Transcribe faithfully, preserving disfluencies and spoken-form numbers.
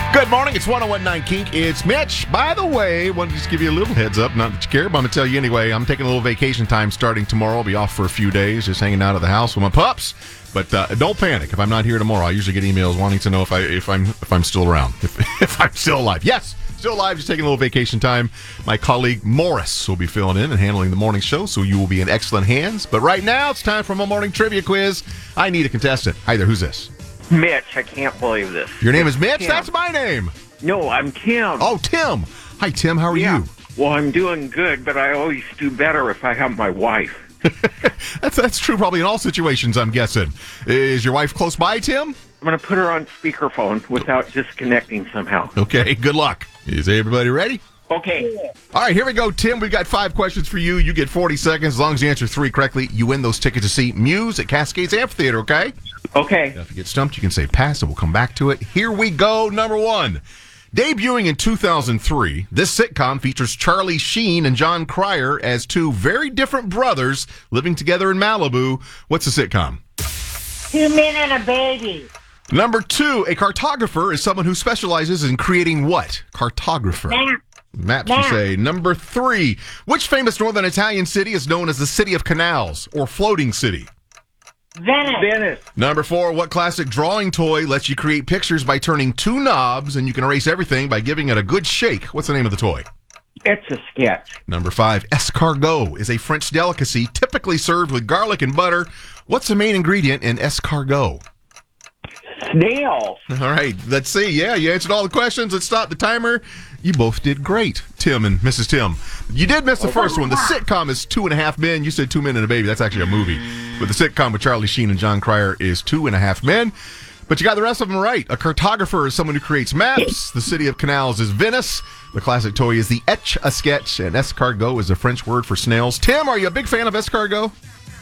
Good morning. It's one oh one point nine Kink. It's Mitch. By the way, wanted to just give you a little heads up. Not that you care, but I'm going to tell you anyway. I'm taking a little vacation time starting tomorrow. I'll be off for a few days, just hanging out at the house with my pups. But uh, don't panic if I'm not here tomorrow. I usually get emails wanting to know if I if I'm if I'm still around, if if I'm still alive. Yes, still alive. Just taking a little vacation time. My colleague Morris will be filling in and handling the morning show, so you will be in excellent hands. But right now, it's time for my morning trivia quiz. I need a contestant. Hi there. Who's this? Mitch, I can't believe this. Your name is Mitch? Tim. That's my name. No, I'm Tim. Oh, Tim. Hi, Tim. How are yeah. you? Well, I'm doing good, but I always do better if I have my wife. that's that's true probably in all situations, I'm guessing. Is your wife close by, Tim? I'm going to put her on speakerphone without disconnecting somehow. Okay, good luck. Is everybody ready? Okay. All right, here we go, Tim. We've got five questions for you. You get forty seconds. As long as you answer three correctly, you win those tickets to see Muse at Cascades Amphitheater, okay? Okay. Now, if you get stumped, you can say pass, and we'll come back to it. Here we go, number one. Debuting in two thousand three, this sitcom features Charlie Sheen and John Cryer as two very different brothers living together in Malibu. What's the sitcom? Two men and a baby. Number two, a cartographer is someone who specializes in creating what? Cartographer. Map. Maps, you Map. say. Number three, which famous northern Italian city is known as the City of Canals or Floating City? Venice. Venice. Number four, what classic drawing toy lets you create pictures by turning two knobs and you can erase everything by giving it a good shake? What's the name of the toy? It's a sketch. Number five, escargot is a French delicacy typically served with garlic and butter. What's the main ingredient in escargot? Snails. All right, let's see. Yeah, you answered all the questions. Let's stop the timer. You both did great, Tim and Missus Tim. You did miss the first one. The sitcom is Two and a Half Men. You said Two Men and a Baby. That's actually a movie. But the sitcom with Charlie Sheen and John Cryer is Two and a Half Men. But you got the rest of them right. A cartographer is someone who creates maps. The City of Canals is Venice. The classic toy is the Etch-a-Sketch. And escargot is a French word for snails. Tim, are you a big fan of escargot?